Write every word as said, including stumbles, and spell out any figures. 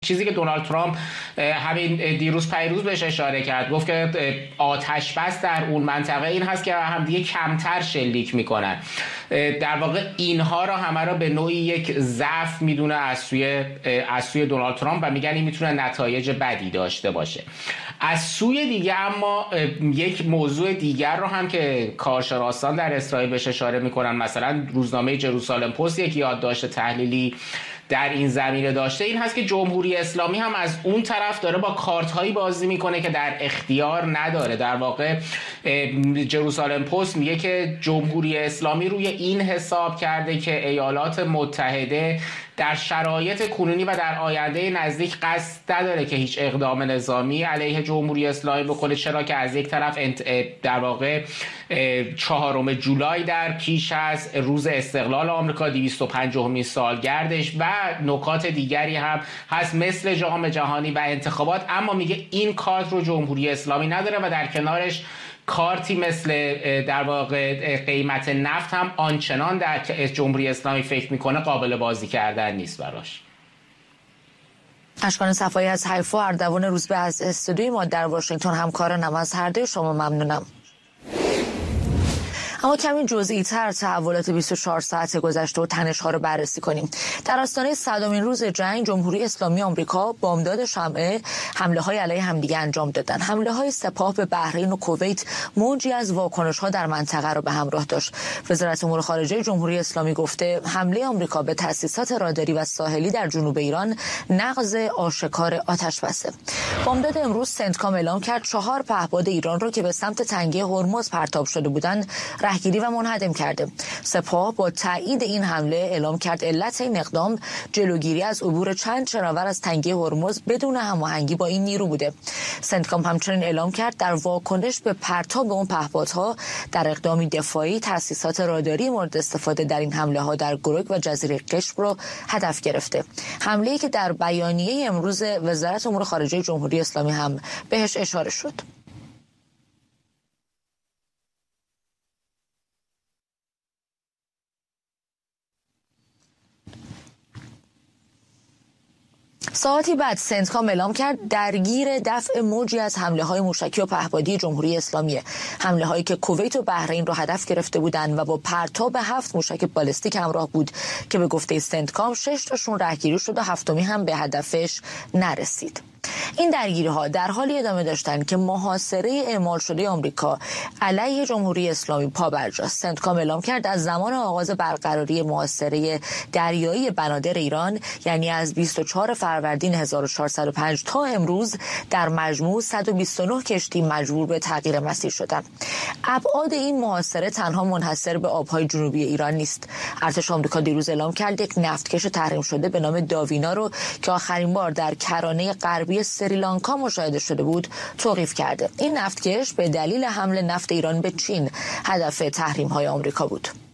چیزی که دونالد ترامپ همین دیروز پیروز بهش اشاره کرد، گفت که آتش بس در اون منطقه این هست که همدیگه کمتر شلیک میکنن. در واقع اینها را همه را به نوعی یک ضعف میدونه از سوی از سوی دونالد ترامپ و میگن این میتونه نتایج بدی داشته باشه. از سوی دیگه اما یک موضوع دیگر رو هم که کارشناسان در اسرائیل بهش اشاره میکنن، مثلا روزنامه جروسالم پست یک یادداشت تحلیلی در این زمینه داشته، این هست که جمهوری اسلامی هم از اون طرف داره با کارت هایی بازی میکنه که در اختیار نداره. در واقع جروسالم پست میگه که جمهوری اسلامی روی این حساب کرده که ایالات متحده در شرایط کنونی و در آینده نزدیک قصد نداره که هیچ اقدام نظامی علیه جمهوری اسلامی بکنه، چرا که از یک طرف در واقع چهارم جولای در پیش هست، روز استقلال آمریکا، دویست و پنجاهمین سالگردش و نکات دیگری هم هست مثل جام جهانی و انتخابات. اما میگه این کارت رو جمهوری اسلامی نداره و در کنارش کارتی مثل در واقع قیمت نفت هم آنچنان در جمهوری اسلامی فکر میکنه قابل بازی کردن نیست براش. اشکان صفایی از حیفا، اردوان روزبه از استودیوی ما در واشنگتن، همکارانم از هر دوی شما ممنونم. اما کمی جزئی تر تحولات بیست و چهار ساعت گذشته و تنش‌ها رو بررسی کنیم. در آستانه صدمین روز جنگ، جمهوری اسلامی آمریکا بامداد شمعه حمله‌های علیه همدیگه انجام دادن. حمله‌های سپاه به بحرین و کویت موجی از واکنش‌ها در منطقه رو به همراه داشت. وزارت امور خارجه جمهوری اسلامی گفته حمله آمریکا به تأسیسات راداری و ساحلی در جنوب ایران نقض آشکار آتش‌بسه. بامداد امروز سنتکام اعلام کرد چهار پهپاد ایران رو که به سمت تنگه هرمز پرتاب شده بودند رهگیری و منهدم کرده. سپاه با تایید این حمله اعلام کرد علت این اقدام جلوگیری از عبور چند شناور از تنگه هرمز بدون هماهنگی با این نیرو بوده. سنتکام همچنین اعلام کرد در واکنش به پرتاب اون پهپادها در اقدامی دفاعی تأسیسات راداری مورد استفاده در این حمله ها در گرگ و جزیره قشم رو هدف گرفته. حمله‌ای که در بیانیه امروز وزارت امور خارجه جمهوری اسلامی هم بهش اشاره شد. ساعتی بعد سنتکام اعلام کرد درگیر دفع موجی از حمله های موشکی و پهپادی جمهوری اسلامی. حمله هایی که کویت و بحرین را هدف گرفته بودند و با پرتاب هفت موشک بالستیک همراه بود که به گفته سنتکام شش تاشون رهگیری شد و هفتمی هم به هدفش نرسید. این درگیری ها در حالی ادامه داشتند که محاصره اعمال شده آمریکا علیه جمهوری اسلامی پابرجاست. سنتکام اعلام کرد از زمان آغاز برقراری محاصره دریایی بنادر ایران، یعنی از بیست و چهارم فروردین هزار و چهارصد و پنج تا امروز، در مجموع صد و بیست و نه کشتی مجبور به تغییر مسیر شدند. ابعاد این محاصره تنها منحصر به آبهای جنوبی ایران نیست. ارتش آمریکا دیروز اعلام کرد یک نفتکش تحریم شده به نام داوینا رو که آخرین بار در کرانه غربی سریلانکا مشاهده شده بود توقیف کرده. این نفتکش به دلیل حمل نفت ایران به چین هدف تحریم‌های آمریکا بود.